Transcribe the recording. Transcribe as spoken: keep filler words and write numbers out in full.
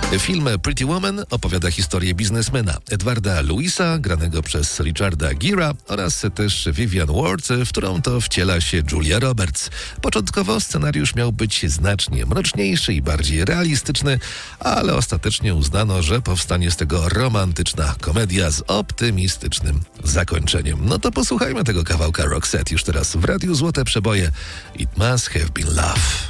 Film Pretty Woman opowiada historię biznesmena Edwarda Lewisa, granego przez Richarda Gera, oraz też Vivian Ward, w którą to wciela się Julia Roberts. Początkowo scenariusz miał być znacznie mroczniejszy i bardziej realistyczny, ale ostatecznie uznano, że powstanie z tego romantyczna komedia z optymistycznym zakończeniem. No to posłuchajmy tego kawałka Roxette już teraz w Radiu Złote Przeboje. It Must Have Been Love.